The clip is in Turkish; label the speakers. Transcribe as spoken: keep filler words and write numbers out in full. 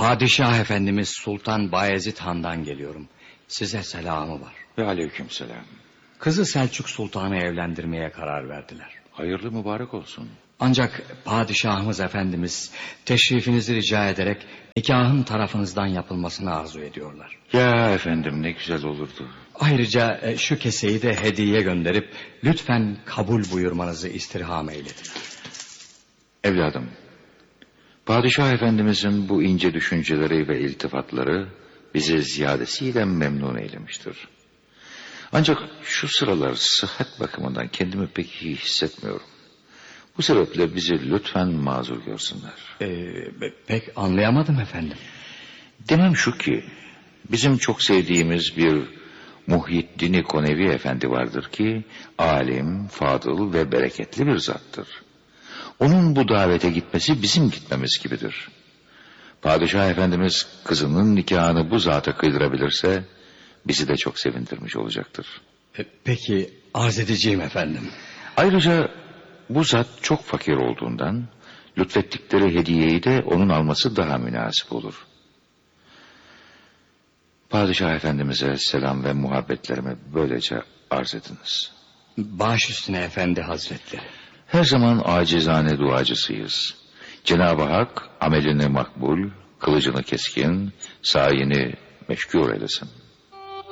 Speaker 1: Padişah Efendimiz Sultan Bayezid Han'dan geliyorum. Size selamı var.
Speaker 2: Ve aleykümselam.
Speaker 1: Kızı Selçuk Sultan'ı evlendirmeye karar verdiler.
Speaker 2: Hayırlı mübarek olsun.
Speaker 1: Ancak Padişahımız Efendimiz teşrifinizi rica ederek nikahın tarafınızdan yapılmasını arzu ediyorlar.
Speaker 2: Ya efendim, ne güzel olurdu.
Speaker 1: Ayrıca e, şu keseyi de hediye gönderip lütfen kabul buyurmanızı istirham eyledim.
Speaker 2: Evladım, Padişah Efendimizin bu ince düşünceleri ve iltifatları bizi ziyadesiyle memnun eylemiştir. Ancak şu sıralar sıhhat bakımından kendimi pek iyi hissetmiyorum. Bu sebeple bizi lütfen mazur görsünler.
Speaker 1: Ee, pek anlayamadım efendim.
Speaker 2: Demem şu ki, bizim çok sevdiğimiz bir Muhyiddin-i Konevi Efendi vardır ki, alim, fadıl ve bereketli bir zattır. Onun bu davete gitmesi bizim gitmemiz gibidir. Padişah Efendimiz kızının nikahını bu zata kıydırabilirse, bizi de çok sevindirmiş olacaktır.
Speaker 1: Ee, peki arz edeceğim efendim.
Speaker 2: Ayrıca bu zat çok fakir olduğundan, lütfettikleri hediyeyi de onun alması daha münasip olur. Padişah Efendimiz'e selam ve muhabbetlerimi böylece arz ediniz.
Speaker 1: Baş üstüne efendi hazretleri.
Speaker 2: Her zaman acizane duacısıyız. Cenab-ı Hak amelini makbul, kılıcını keskin, sayini meşgul eylesin.